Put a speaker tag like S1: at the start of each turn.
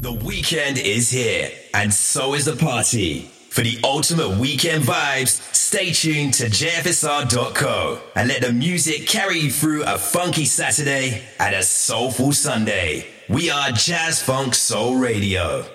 S1: The weekend is here, and so is the party. For the ultimate weekend vibes, stay tuned to jfsr.co and let the music carry you through a funky Saturday and a soulful Sunday. We are Jazz Funk Soul Radio.